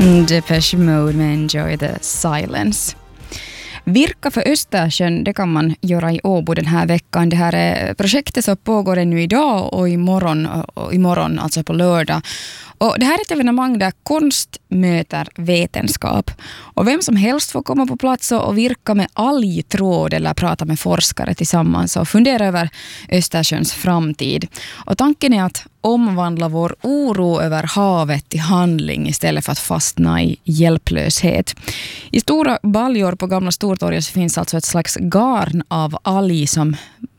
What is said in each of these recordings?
Depeche Mode med Enjoy the Silence. Virka för Östersjön, det kan man göra i Åbo den här veckan. Det här är projektet som pågår ännu idag och imorgon, alltså på lördag. Och det här är ett evenemang där konst möter vetenskap. Och vem som helst får komma på plats och virka med algtråd eller prata med forskare tillsammans och fundera över Östersjöns framtid. Och tanken är att omvandla vår oro över havet till handling istället för att fastna i hjälplöshet. I stora baljor på Gamla Stortorget finns alltså ett slags garn av alg som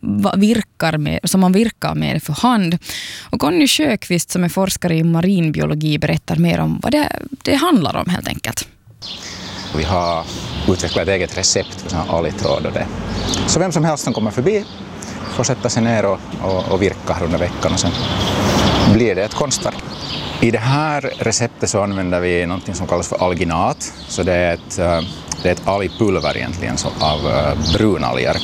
man virkar med för hand. Och Conny Sjöqvist som är forskare i marinbiologi berättar mer om vad det handlar om helt enkelt. Vi har utvecklat ett eget recept för sådana algtråd och det. Så vem som helst som kommer förbi får sätta sig ner och virka under veckan och sen blir det ett konstverk. I det här receptet så använder vi något som kallas för alginat. Så det är ett algpulver egentligen av brunalger.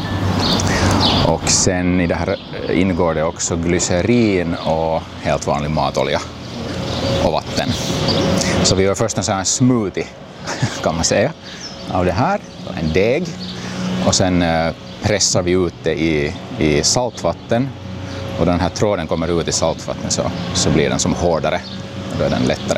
Och sen i det här ingår det också glycerin och helt vanlig matolja och vatten. Så vi gör först en sån här smoothie kan man säga av det här, en deg. Och sen pressar vi ut det i saltvatten. Och den här tråden kommer ut i saltvatten så blir den som hårdare. Och då är den lättare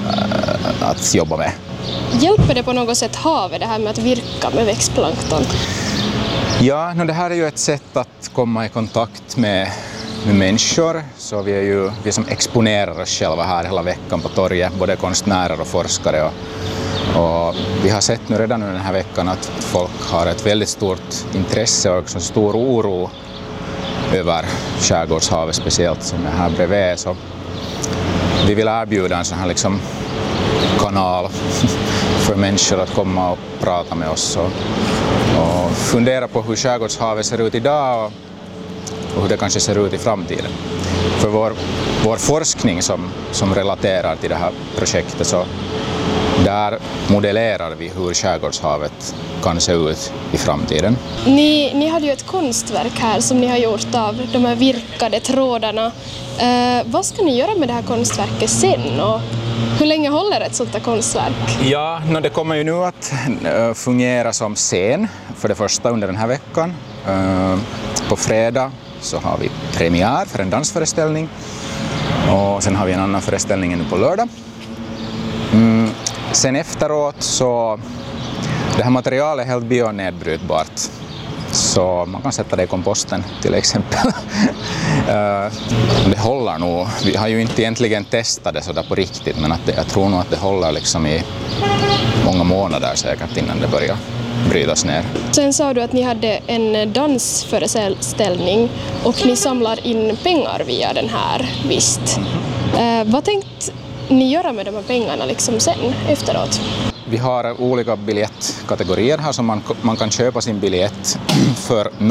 att jobba med. Hjälper det på något sätt havet det här med att virka med växtplankton? Ja, det här är ju ett sätt att komma i kontakt med människor. Så vi som exponerar oss själva här hela veckan på torget, både konstnärer och forskare. Och vi har sett nu redan under den här veckan att folk har ett väldigt stort intresse och också stor oro över skärgårdshavet, speciellt som är här bredvid. Så vi vill erbjuda en sån här liksom kanal för människor att komma och prata med oss och fundera på hur skärgårdshavet ser ut idag och hur det kanske ser ut i framtiden. För vår forskning som relaterar till det här projektet, så där modellerar vi hur skärgårdshavet kan se ut i framtiden. Ni hade ju ett konstverk här som ni har gjort av de här virkade trådarna. Vad ska ni göra med det här konstverket sen och hur länge håller ett sånt här konstverk? Ja, det kommer ju nu att fungera som scen för det första under den här veckan. På fredag så har vi premiär för en dansföreställning och sen har vi en annan föreställning nu på lördag. Sen efteråt så det här materialet är helt bionedbrytbart. Så man kan sätta det i komposten till exempel. Det håller nog. Vi har ju inte egentligen testat det sådär på riktigt, men jag tror nog att det håller liksom i många månader säkert innan det börjar brytas ner. Sen sa du att ni hade en dansföreställning och ni samlar in pengar via den här, visst. Vad tänkte ni göra med de här pengarna liksom sen efteråt? Vi har olika biljettkategorier här som man kan köpa sin biljett för